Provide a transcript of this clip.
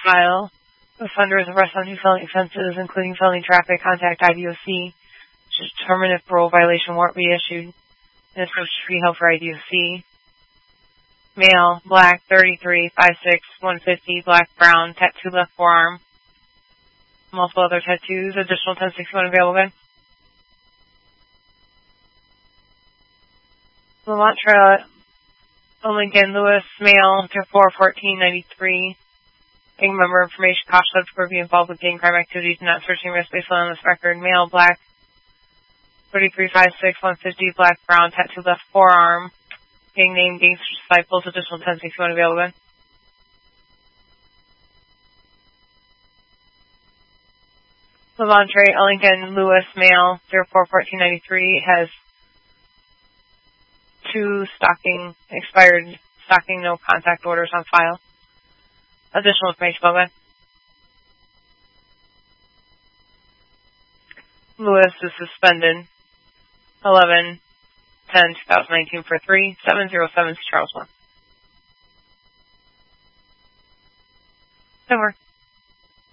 file. The offender is arrested on 2 felony offenses, including felony traffic, contact IDOC, to determine if parole violation warrant be issued, and is supposed to be held for IDOC. Male, black, 33, 5'6", 150, black, brown, tattoo left forearm. Multiple other tattoos. Additional 1061 available. Lamont Trail, Lincoln Lewis, male, 4/14/93. Gang member information, caution for being involved with gang crime activities, not searching risk based on this record. Male, black, 33, 5'6", 150, black, brown, tattoo left forearm. Gang name, Gangster Disciples, additional 1061 available. Lavontre Ellington Lewis, male, 04/14/93, has 2 expired stocking no contact orders on file. Additional information available. Lewis is suspended 11/10/2019 for 3707 Charles 1. Over.